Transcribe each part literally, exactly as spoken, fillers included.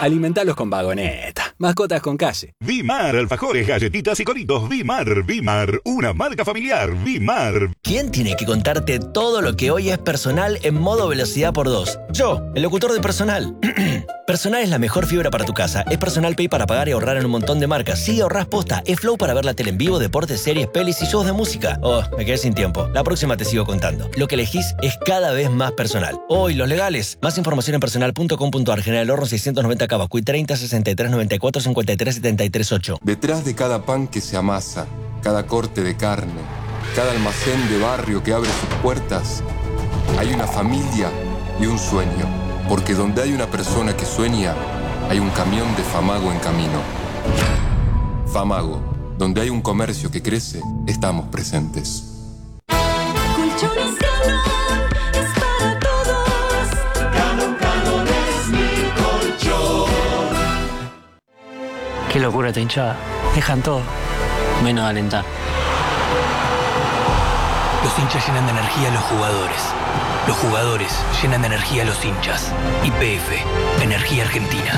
Alimentalos con Vagoneta. Mascotas con calle. Vimar, alfajores, galletitas y coritos. Vimar, Vimar, una marca familiar. Vimar. ¿Quién tiene que contarte todo lo que hoy es personal en modo velocidad por dos? Yo, el locutor de Personal. Personal es la mejor fibra para tu casa. Es Personal Pay para pagar y ahorrar en un montón de marcas. Sí, ahorrás posta. Es Flow para ver la tele en vivo, deportes, series, pelis y shows de música. Oh, me quedé sin tiempo. La próxima te sigo contando. Lo que elegís es cada vez más personal. Hoy, los legales. Más información en personal punto com punto ar. General Horno seiscientos noventa Cavacuy treinta sesenta y tres noventa y cuatro cincuenta y tres setenta y tres ocho. Detrás de cada pan que se amasa, cada corte de carne, cada almacén de barrio que abre sus puertas, hay una familia y un sueño. Porque donde hay una persona que sueña, hay un camión de Famago en camino. Famago, donde hay un comercio que crece, estamos presentes. Colchones Galón es para todos. Galón, Galón es mi colchón. Qué locura esta hinchada. Dejan todo, menos alentar. Los hinchas llenan de energía a los jugadores. Los jugadores llenan de energía a los hinchas. Y P F, Energía Argentina.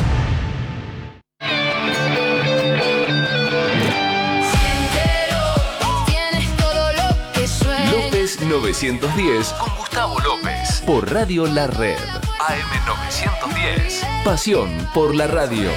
López novecientos diez con Gustavo López por Radio La Red. A M novecientos diez. Pasión por la radio.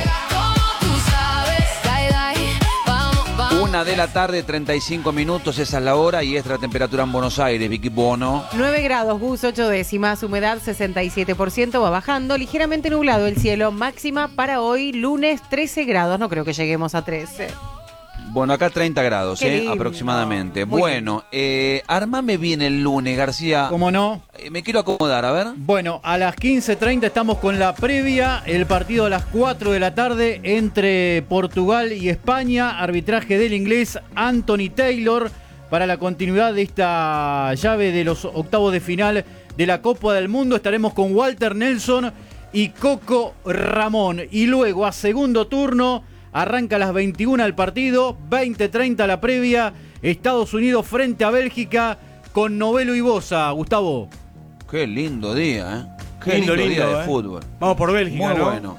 Una de la tarde, treinta y cinco minutos, esa es la hora y esta es la temperatura en Buenos Aires, Vicky Bono. nueve grados, Gus, ocho décimas, humedad sesenta y siete por ciento, va bajando, ligeramente nublado el cielo, máxima para hoy, lunes trece grados, no creo que lleguemos a trece. Bueno, acá treinta grados, Qué eh, lindo. aproximadamente. Muy Bueno, eh, armame bien el lunes, García. ¿Cómo no? Eh, me quiero acomodar, a ver. Bueno, a las quince treinta estamos con la previa, el partido a las cuatro de la tarde entre Portugal y España, arbitraje del inglés Anthony Taylor para la continuidad de esta llave de los octavos de final de la Copa del Mundo. Estaremos con Walter Nelson y Coco Ramón. Y luego a segundo turno arranca a las veintiuna el partido, veinte treinta la previa, Estados Unidos frente a Bélgica con Novelo y Boza, Gustavo. Qué lindo día, ¿eh? Qué Lindo, lindo, día lindo, de eh. fútbol. Vamos por Bélgica, Muy ¿no? bueno.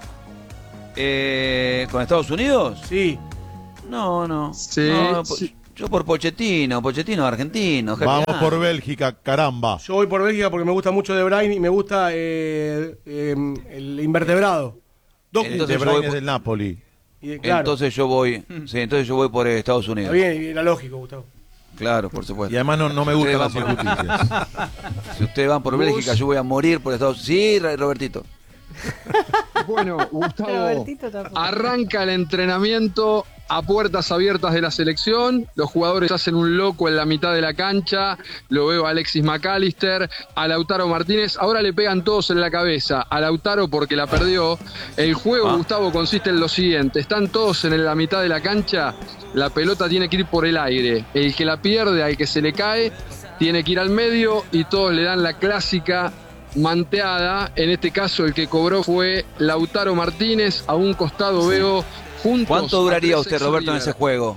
Eh, ¿Con Estados Unidos? Sí. No, no. Sí, No, sí. Yo por Pochettino, Pochettino argentino. Vamos genial. por Bélgica, caramba. Yo voy por Bélgica porque me gusta mucho De Bruyne y me gusta eh, eh, el invertebrado. Doku. Entonces De yo voy Bruyne por- del Napoli. Y, claro, Entonces yo voy, sí, entonces yo voy por eh, Estados Unidos. está bien, era lógico, Gustavo. Claro, por supuesto. Y además no, no me gustan las Ustedes van por- injusticias. Si ustedes van por Vos- Bélgica, yo voy a morir por Estados Unidos. Sí, Ra- Robertito. Bueno, Gustavo, Robertito tampoco. arranca el entrenamiento a puertas abiertas de la selección. Los jugadores hacen un loco en la mitad de la cancha. Lo veo a Alexis McAllister, a Lautaro Martínez. Ahora le pegan todos en la cabeza. A Lautaro porque la perdió. El juego, Ah. Gustavo, consiste en lo siguiente. Están todos en la mitad de la cancha. La pelota tiene que ir por el aire. El que la pierde, al que se le cae, tiene que ir al medio y todos le dan la clásica manteada. En este caso el que cobró fue Lautaro Martínez. A un costado veo juntos. ¿Cuánto duraría a usted, tres Roberto, en ex ese juego?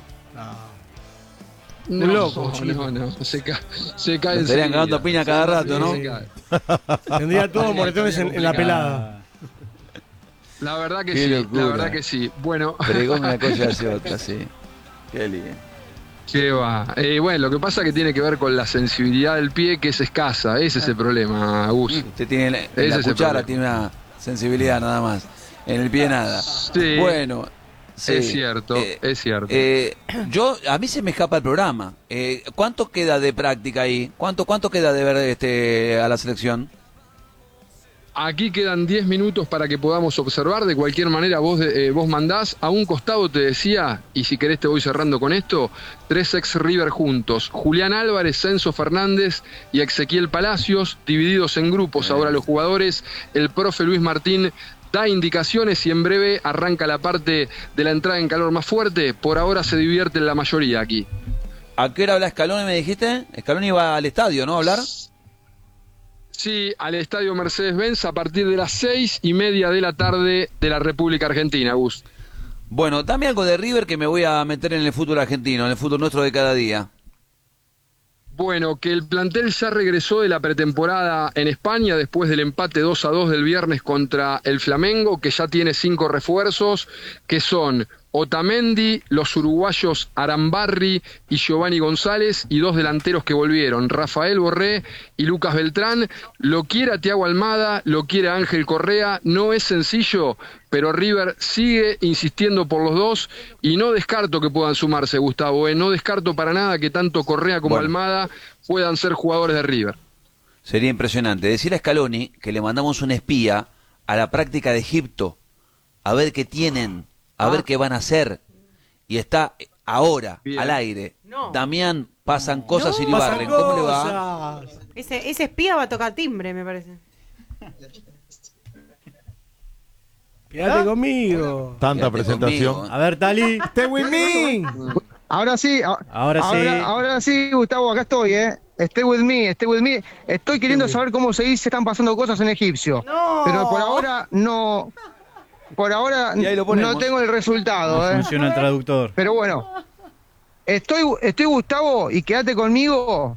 No, Un loco, no, chico. no, se, ca se cae Me estarían enseguida. cagando piña cada rato, ¿no? Se cae. Tendría todos moretones en, en la pelada. La verdad que Qué sí, locura. la verdad que sí. Bueno, Pregó una cosa y hace otra, sí. Qué lindo. ¿qué va? Eh, bueno, lo que pasa es que tiene que ver con la sensibilidad del pie, que es escasa. Ese es el problema, Gus. Usted tiene la, Ese la es el cuchara, problema. tiene una sensibilidad nada más. En el pie nada. Sí, Bueno, sí. es cierto, Eh, es cierto. Eh, yo, a mí se me escapa el programa. Eh, ¿Cuánto queda de práctica ahí? ¿Cuánto, cuánto queda de ver este a la selección? Aquí quedan diez minutos para que podamos observar. De cualquier manera, vos, eh, vos mandás. A un costado te decía, y si querés te voy cerrando con esto, tres ex River juntos. Julián Álvarez, Censo Fernández y Ezequiel Palacios, divididos en grupos ahora los jugadores. El profe Luis Martín da indicaciones y en breve arranca la parte de la entrada en calor más fuerte. Por ahora se divierten la mayoría aquí. ¿A qué hora habla Scaloni, me dijiste? Scaloni va al estadio, ¿no? A hablar. Sí, al Estadio Mercedes-Benz a partir de las seis y media de la tarde de la República Argentina, Gus. Bueno, dame algo de River que me voy a meter en el fútbol argentino, en el fútbol nuestro de cada día. Bueno, que el plantel ya regresó de la pretemporada en España después del empate dos a dos del viernes contra el Flamengo, que ya tiene cinco refuerzos, que son Otamendi, los uruguayos Arambarri y Giovanni González, y dos delanteros que volvieron, Rafael Borré y Lucas Beltrán. Lo quiere a Thiago Almada, lo quiere a Ángel Correa. No es sencillo, pero River sigue insistiendo por los dos y no descarto que puedan sumarse, Gustavo. ¿eh? No descarto para nada que tanto Correa como Bueno. Almada puedan ser jugadores de River. Sería impresionante. Decir a Scaloni que le mandamos un espía a la práctica de Egipto, a ver qué tienen, a Ah. ver qué van a hacer. Y está ahora, Bien. al aire. No. Damián, pasan cosas No. y Iribarren. Pasan ¿Cómo le va? cosas. Ese, ese espía va a tocar timbre, me parece. Quédate conmigo. Tanta Quédate presentación. conmigo. A ver, Tali. Stay with me. Ahora sí, a- Ahora sí. ahora, ahora sí, Gustavo, acá estoy, ¿eh? Stay with me, stay with me. Estoy queriendo saber cómo se dice, están pasando cosas en egipcio. No. Pero por ahora no. Por ahora Y ahí lo ponemos. no tengo el resultado, No ¿eh? funciona el traductor. Pero bueno, estoy, estoy Gustavo, y quédate conmigo,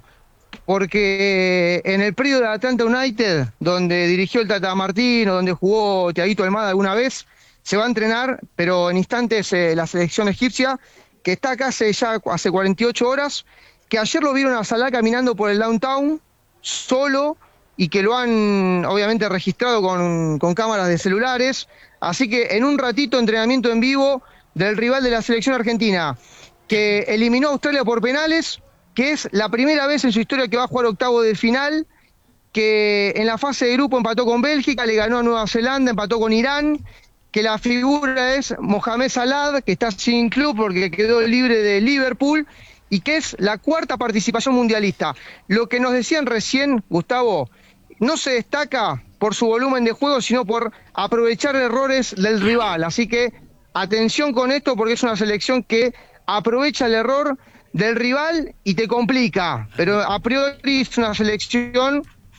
porque en el predio de Atlanta United, donde dirigió el Tata Martino, donde jugó Thiaguito Almada alguna vez, se va a entrenar, pero en instantes, eh, la selección egipcia, que está acá hace ya hace cuarenta y ocho horas, que ayer lo vieron a Salah caminando por el downtown, solo, y que lo han obviamente registrado con, con cámaras de celulares. Así que en un ratito entrenamiento en vivo del rival de la selección argentina, que eliminó a Australia por penales, que es la primera vez en su historia que va a jugar octavo de final, que en la fase de grupo empató con Bélgica, le ganó a Nueva Zelanda, empató con Irán, que la figura es Mohamed Salah, que está sin club porque quedó libre de Liverpool, y que es la cuarta participación mundialista. Lo que nos decían recién, Gustavo, no se destaca por su volumen de juego, sino por aprovechar errores del rival. Así que atención con esto, porque es una selección que aprovecha el error del rival y te complica. Pero a priori es una selección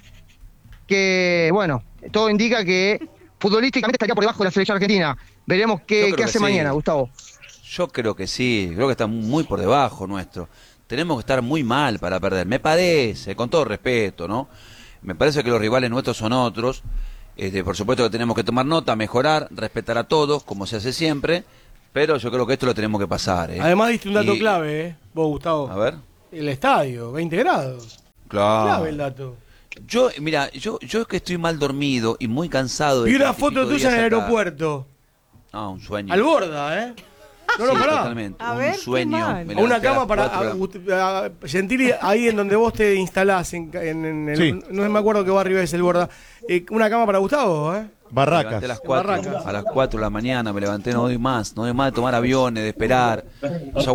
que, bueno, todo indica que futbolísticamente estaría por debajo de la selección argentina. Veremos Yo qué, creo qué que hace sí. mañana, Gustavo. Yo creo que sí, creo que está muy por debajo nuestro. Tenemos que estar muy mal para perder, me parece, con todo respeto, ¿no? Me parece que los rivales nuestros son otros. Este, por supuesto que tenemos que tomar nota, mejorar, respetar a todos, como se hace siempre, pero yo creo que esto lo tenemos que pasar. ¿eh? Además diste un dato Y- clave, ¿eh? Vos, Gustavo. A ver. El estadio, veinte grados. Claro. Clave el dato. Yo, mira, yo, yo es que estoy mal dormido y muy cansado. de Vi una tantos y foto pico tuya en el días acá. aeropuerto. No, un sueño. Al borda, ¿eh? No, no, Sí, pará. totalmente. A un ver, qué sueño. mal. Me A una levanté a las cama para cuatro de la- a- a- Gentili, ahí en donde vos te instalás, en, en- en el, Sí. no me acuerdo qué barrio es el borda. Eh, una cama para Gustavo, ¿eh? Me levanté Barracas. a las cuatro, Barracas. a las cuatro de la mañana, me levanté, no doy más, no doy más de tomar aviones, de esperar. O sea,